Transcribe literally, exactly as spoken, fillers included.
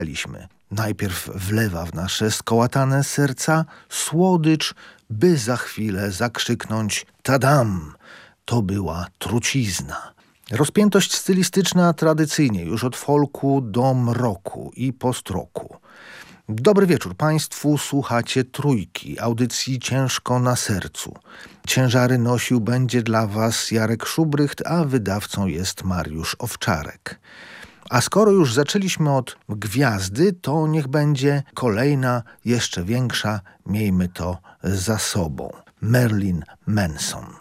Najpierw wlewa w nasze skołatane serca słodycz, by za chwilę zakrzyknąć tadam! To była trucizna. Rozpiętość stylistyczna tradycyjnie już od folku do mroku i post-roku. Dobry wieczór Państwu, słuchacie Trójki, audycji Ciężko na sercu. Ciężary nosił będzie dla Was Jarek Szubrycht, a wydawcą jest Mariusz Owczarek. A skoro już zaczęliśmy od gwiazdy, to niech będzie kolejna, jeszcze większa, miejmy to za sobą. Marilyn Manson.